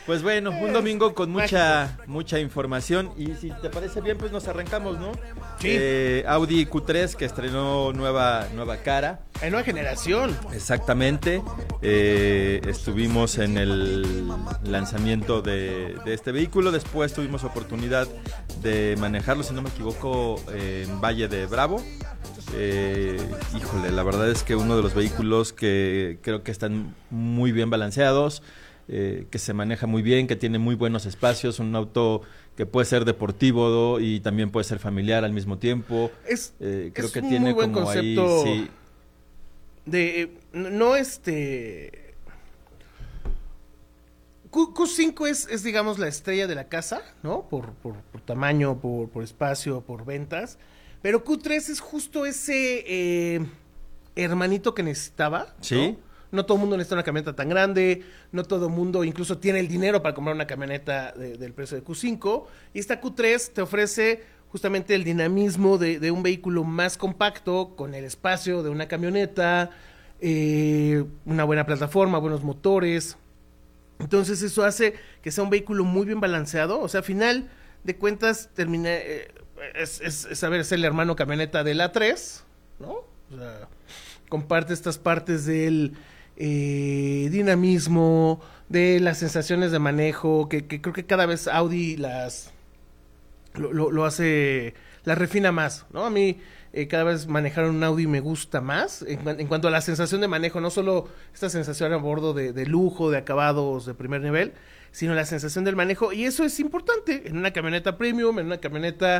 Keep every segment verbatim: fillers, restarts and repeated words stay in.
Pues bueno, un domingo con mucha mucha información y si te parece bien, pues nos arrancamos, ¿no? Sí. Eh, Audi Q tres que estrenó nueva nueva cara. Hay nueva generación. Exactamente. Eh, estuvimos en el lanzamiento de, de este vehículo. Después tuvimos oportunidad de manejarlo, si no me equivoco, en Valle de Bravo. Eh, híjole, la verdad es que uno de los vehículos que creo que están muy bien balanceados, eh, que se maneja muy bien, que tiene muy buenos espacios, un auto que puede ser deportivo, ¿no? Y también puede ser familiar al mismo tiempo. Es, eh, creo es que un tiene muy buen como concepto ahí, sí. de no este Q, Q5 es, es digamos la estrella de la casa, ¿no? Por, por, por tamaño, por, por espacio, por ventas. Pero Q tres es justo ese eh, hermanito que necesitaba, ¿no? Sí. No todo el mundo necesita una camioneta tan grande, no todo el mundo incluso tiene el dinero para comprar una camioneta de, del precio de Q cinco. Y esta Q tres te ofrece justamente el dinamismo de, de un vehículo más compacto, con el espacio de una camioneta, eh, una buena plataforma, buenos motores. Entonces eso hace que sea un vehículo muy bien balanceado. O sea, a final de cuentas, termina, eh, es, es, es, a ver, es el hermano camioneta del A tres, ¿no? O sea, comparte estas partes del eh, dinamismo, de las sensaciones de manejo, que, que creo que cada vez Audi las lo, lo, lo hace, las refina más, ¿no? A mí eh, cada vez manejar un Audi me gusta más en, en cuanto a la sensación de manejo, no solo esta sensación a bordo de, de lujo, de acabados de primer nivel, sino la sensación del manejo, y eso es importante en una camioneta premium, en una camioneta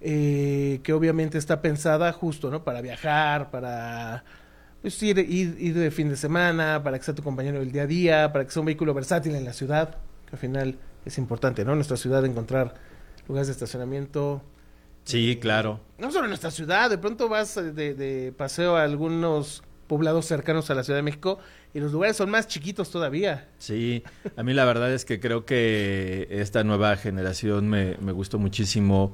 eh, que obviamente está pensada justo, ¿no? Para viajar, para pues, ir, ir, ir de fin de semana, para que sea tu compañero del día a día, para que sea un vehículo versátil en la ciudad, que al final es importante, ¿no? En nuestra ciudad encontrar lugares de estacionamiento. Sí, eh, claro. No solo en nuestra ciudad, de pronto vas de, de paseo a algunos poblados cercanos a la Ciudad de México y los lugares son más chiquitos todavía. Sí, a mí la verdad es que creo que esta nueva generación me, me gustó muchísimo.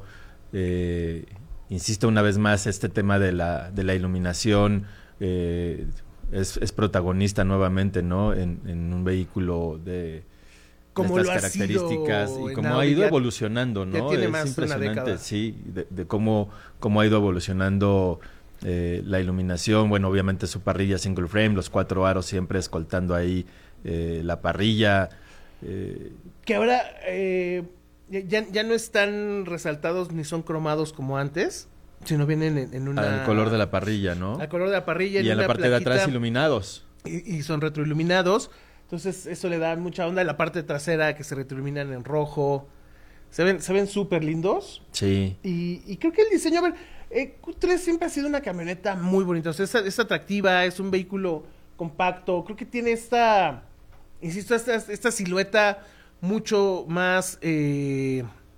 Eh, insisto una vez más, este tema de la, de la iluminación eh, es, es protagonista nuevamente, ¿no? En, en un vehículo de, Como de lo estas ha características sido y cómo en ha Audi, ido ya- evolucionando, ya ¿no? tiene Es más de una impresionante, década. sí, de, de cómo, cómo ha ido evolucionando eh, la iluminación. Bueno, obviamente su parrilla single frame, los cuatro aros siempre escoltando ahí eh, la parrilla. Eh, Que ahora eh, ya, ya no están resaltados ni son cromados como antes, sino vienen en, en una... al color de la parrilla, ¿no? Al color de la parrilla. Y en la una parte de atrás plaquita, iluminados. y, y son retroiluminados. Entonces eso le da mucha onda. La parte trasera que se retroiluminan en rojo. Se ven se ven súper lindos. Sí. Y, y creo que el diseño, a ver, eh, Q tres siempre ha sido una camioneta muy bonita. O sea, es, es atractiva, es un vehículo compacto. Creo que tiene esta, insisto, esta, esta silueta mucho más eh,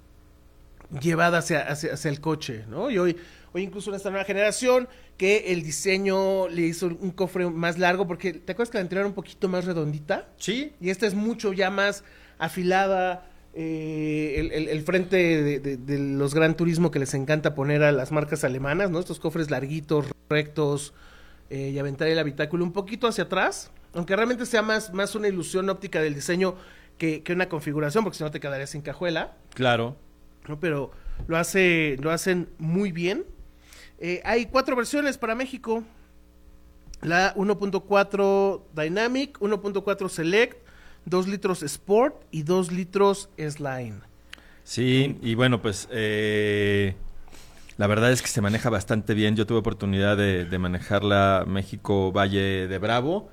llevada hacia, hacia, hacia el coche, ¿no? Y hoy, hoy incluso en esta nueva generación, que el diseño le hizo un cofre más largo, porque ¿te acuerdas que la anterior era un poquito más redondita? Sí. Y esta es mucho ya más afilada. Eh, el, el, el frente de, de, de los Gran Turismo que les encanta poner a las marcas alemanas, ¿no? Estos cofres larguitos, rectos, eh, y aventar el habitáculo un poquito hacia atrás, aunque realmente sea más, más una ilusión óptica del diseño que, que una configuración, porque si no te quedarías sin cajuela, Claro. ¿no? Pero lo hace, lo hacen muy bien. Eh, hay cuatro versiones para México: la uno punto cuatro Dynamic, uno punto cuatro Select, dos litros Sport y dos litros S-Line. Sí, y bueno, pues eh, la verdad es que se maneja bastante bien. Yo tuve oportunidad de, de manejarla México Valle de Bravo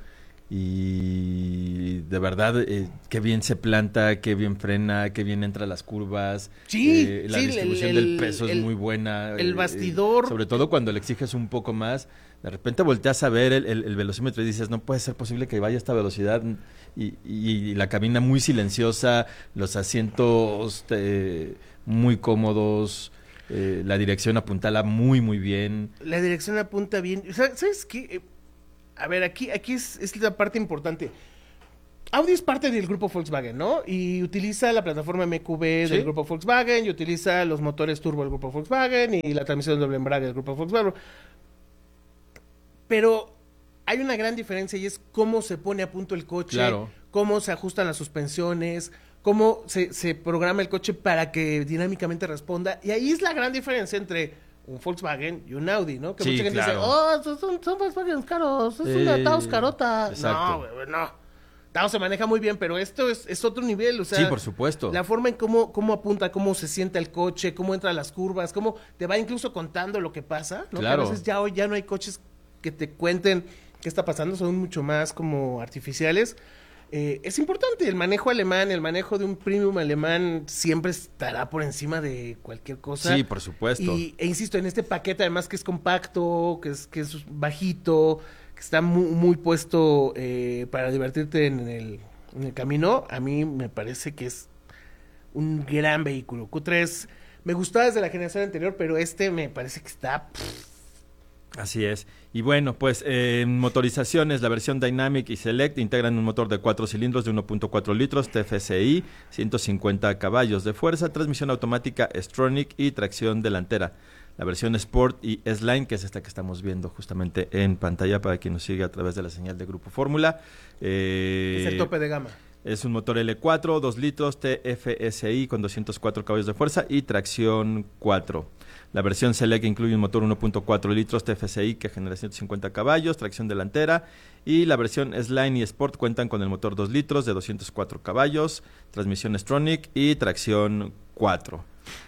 y de verdad eh, qué bien se planta, qué bien frena, qué bien entra a las curvas. Sí, eh, la sí, distribución el- del el- peso es el- muy buena. el eh, bastidor. sobre todo cuando le exiges un poco más. De repente volteas a ver el, el, el velocímetro y dices, no puede ser posible que vaya a esta velocidad. Y, y, y la cabina muy silenciosa, los asientos eh, muy cómodos, eh, la dirección apuntala muy, muy bien. La dirección apunta bien. O sea, ¿sabes qué? Eh, a ver, aquí, aquí es, es la parte importante. Audi es parte del grupo Volkswagen, ¿no? Y utiliza la plataforma M Q B del Sí. grupo Volkswagen, y utiliza los motores turbo del grupo Volkswagen, y la transmisión doble embrague del grupo Volkswagen. Pero hay una gran diferencia, y es cómo se pone a punto el coche, Claro. cómo se ajustan las suspensiones, cómo se, se programa el coche para que dinámicamente responda. Y ahí es la gran diferencia entre un Volkswagen y un Audi, ¿no? Que Sí, mucha gente claro. dice, oh, son, son, son Volkswagen caros, es Eh, una Taos carota. exacto. No, güey, no. Taos se maneja muy bien, pero esto es, es otro nivel, o sea. Sí, por supuesto. La forma en cómo, cómo apunta, cómo se sienta el coche, cómo entra a las curvas, cómo te va incluso contando lo que pasa, ¿no? Claro. Que a veces ya hoy ya no hay coches que te cuenten qué está pasando, son mucho más como artificiales. Eh, es importante, el manejo alemán, el manejo de un premium alemán siempre estará por encima de cualquier cosa. Sí, por supuesto. Y, e insisto, en este paquete además que es compacto, que es, que es bajito, que está muy, muy puesto eh, para divertirte en el, en el camino, a mí me parece que es un gran vehículo. Q tres me gustaba desde la generación anterior, pero este me parece que está... pff, Así es. Y bueno, pues eh, en motorizaciones, la versión Dynamic y Select integran un motor de cuatro cilindros de uno punto cuatro litros, T F S I, ciento cincuenta caballos de fuerza, transmisión automática S-Tronic y tracción delantera. La versión Sport y S-Line, que es esta que estamos viendo justamente en pantalla para quien nos sigue a través de la señal de Grupo Fórmula. Eh, es el tope de gama. Es un motor L cuatro, dos litros, T F S I con doscientos cuatro caballos de fuerza y tracción cuatro. La versión Select incluye un motor uno punto cuatro litros T F S I que genera ciento cincuenta caballos, tracción delantera. Y la versión S-Line y Sport cuentan con el motor dos litros de doscientos cuatro caballos, transmisión S-Tronic y tracción cuatro.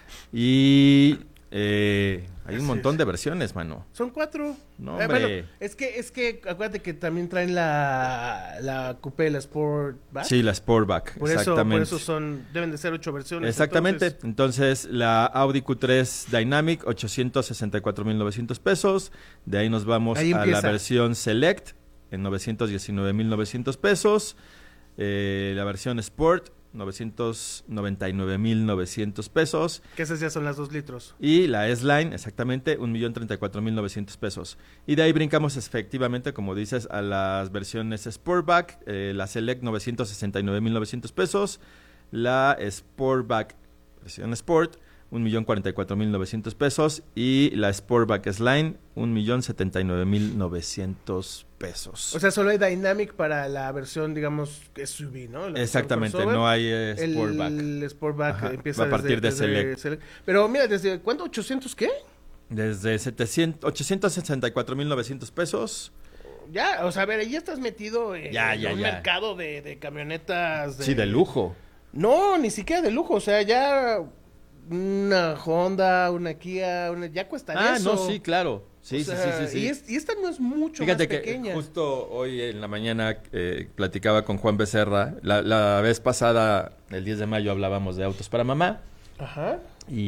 Y eh, hay un Así montón es. de versiones, mano. Son cuatro. No, Eh, hombre. bueno, es que, es que acuérdate que también traen la, la Coupé, la Sportback. Sí, la Sportback, Por eso, exactamente. por eso son, deben de ser ocho versiones. Exactamente, entonces. entonces, la Audi Q tres Dynamic, ochocientos sesenta y cuatro mil novecientos pesos, de ahí nos vamos Ahí a la empieza. versión Select, en novecientos diecinueve mil novecientos pesos, eh, la versión Sport, novecientos noventa y nueve mil novecientos pesos, Que esas ya son las dos litros. y la S-Line, exactamente, un millón treinta y cuatro mil novecientos pesos. Y de ahí brincamos efectivamente, como dices, a las versiones Sportback, eh, la Select novecientos sesenta y nueve mil novecientos pesos, la Sportback versión Sport, un millón cuarenta y cuatro mil novecientos pesos, y la Sportback S-Line, un millón setenta y nueve mil novecientos pesos. O sea, solo hay Dynamic para la versión, digamos, S U V, ¿no? La Exactamente, crossover. no hay eh, Sportback. El Sportback Ajá, empieza va a partir desde, de desde Select. Pero mira, ¿desde cuánto? ¿ochocientos qué? Desde setecientos, ochocientos sesenta y cuatro mil novecientos pesos. Ya, o sea, a ver, ya estás metido en, Ya, en ya, un ya. mercado de, de camionetas. Sí, de lujo. No, ni siquiera de lujo, o sea, ya una Honda, una Kia, una, ya cuestan Ah, eso. no, sí, claro. Sí, O sí, sea, sí, sí, sí. Y, es- y esta no es mucho Fíjate más que pequeña. justo hoy en la mañana eh, platicaba con Juan Becerra. La, la vez pasada, el diez de mayo, hablábamos de autos para mamá. Ajá.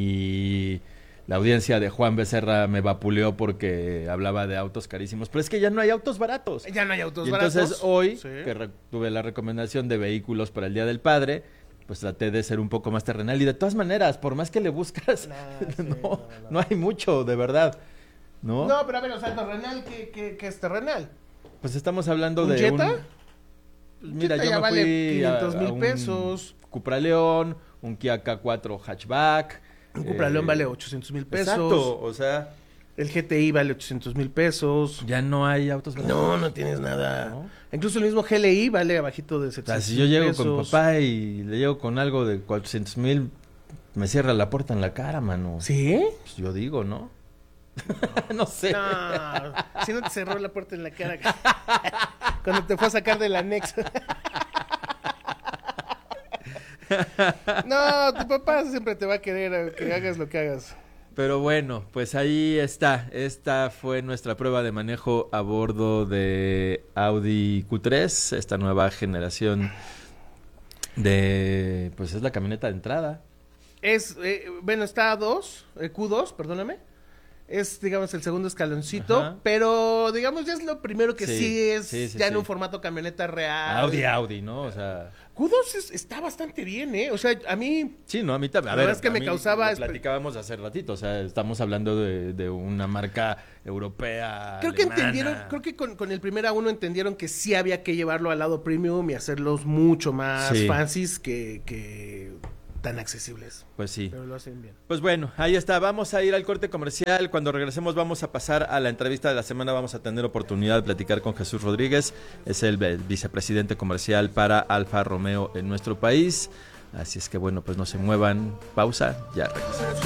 Y la audiencia de Juan Becerra me vapuleó porque hablaba de autos carísimos. Pero es que ya no hay autos baratos. Ya no hay autos Y baratos. entonces hoy, Sí. que re- tuve la recomendación de vehículos para el Día del Padre, pues traté de ser un poco más terrenal. Y de todas maneras, por más que le buscas, Nah, sí, no, no, no. no hay mucho, de verdad. ¿No? No, pero a ver, o sea, terrenal, ¿qué, qué, qué es terrenal? Pues estamos hablando ¿Un de Jetta? un... Pues mira, Jetta yo ya me vale fui quinientos a- mil a un pesos. Cupra León, un Kia K cuatro hatchback. Un Cupra eh, León vale ochocientos mil pesos. Exacto, o sea, El G T I vale ochocientos mil pesos. ya no hay autos baratos. No, no tienes nada. ¿No? Incluso el mismo G L I vale abajito de O sea, setecientos si yo llego con pesos. papá y le llego con algo de cuatrocientos mil, me cierra la puerta en la cara, mano. ¿Sí? Pues yo digo, ¿no? no sé. No, si no te cerró la puerta en la cara. Cuando te fue a sacar del anexo. No, tu papá siempre te va a querer que hagas lo que hagas. Pero bueno, pues ahí está. Esta fue nuestra prueba de manejo a bordo de Audi Q tres, esta nueva generación de... Pues es la camioneta de entrada. Es, eh, bueno, está a dos, eh, Q dos, perdóname. Es, digamos, el segundo escaloncito, Ajá. pero, digamos, ya es lo primero que Sí, sí, es sí, sí, ya sí. en un formato camioneta real. Audi, Audi, ¿no? O sea... Q dos es- está bastante bien, ¿eh? O sea, a mí... Sí, no, a mí también. A La ver, verdad es que a me mí causaba lo espe- platicábamos hace ratito, o sea, estamos hablando de, de una marca europea. Creo que alemana. entendieron, creo que con, con el primer A uno entendieron que sí había que llevarlo al lado premium y hacerlos mucho más Sí. fancies que, que tan accesibles. Pues sí. Pero lo hacen bien. Pues bueno, ahí está. Vamos a ir al corte comercial. Cuando regresemos vamos a pasar a la entrevista de la semana. Vamos a tener oportunidad de platicar con Jesús Rodríguez. Es el vicepresidente comercial para Alfa Romeo en nuestro país. Así es que bueno, pues no se muevan. Pausa, ya regresamos.